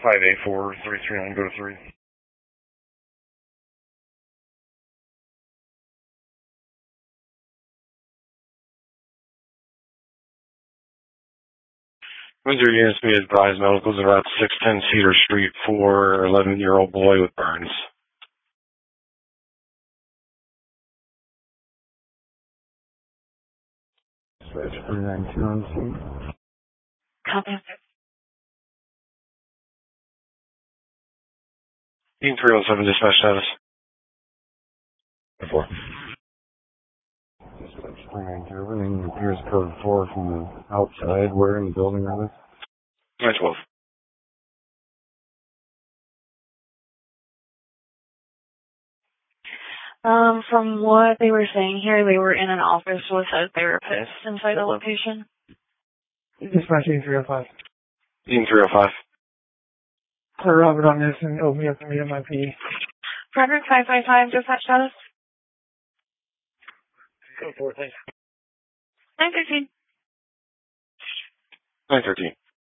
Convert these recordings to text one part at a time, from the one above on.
584 339, go to 3. Windsor units be advised medicals about 610 Cedar Street for 11-year-old boy with burns. Dispatch 392 on the scene. Copy. Team 307, dispatch status. 4. Dispatch 392, everything appears code 4 from the outside. Where in the building are they? 912. From what they were saying here, they were in an office with a therapist inside the location. Dispatch Team 305. Team 305. Clear Robert on this and open me up to meet my P. Frederick 555, dispatch status. Code 4, thanks. 913. 913.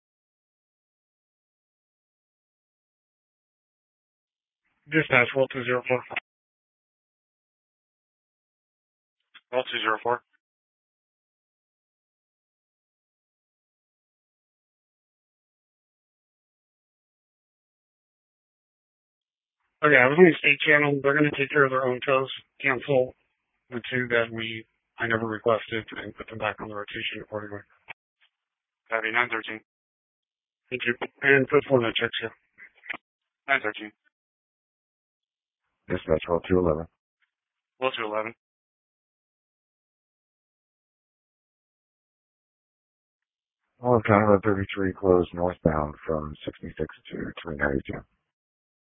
Dispatch, World 204. Well, 204. Okay, I was on the state channel. They're going to take care of their own tows, cancel the two that I never requested, and put them back on the rotation accordingly. Copy, 913. Thank you. And put 4 that checks you. 913. Dispatch, well, 211. Well, 211. Well, County Road 33 closed northbound from 66 to 392.